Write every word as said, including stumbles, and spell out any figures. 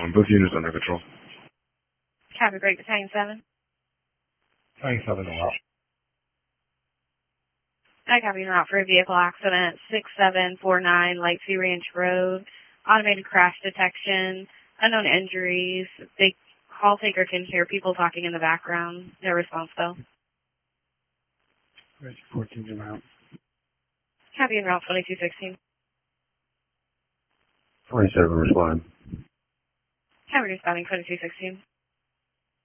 On both units under control. Copy, break battalion seven. Battalion seven in route. I copy en route for a vehicle accident, six seven four nine Light Sea Ranch Road. Automated crash detection, unknown injuries. The call taker can hear people talking in the background. No response though. Reg fourteen en route. Copy en route twenty-two sixteen. twenty-seven respond. Copy responding twenty-two sixteen.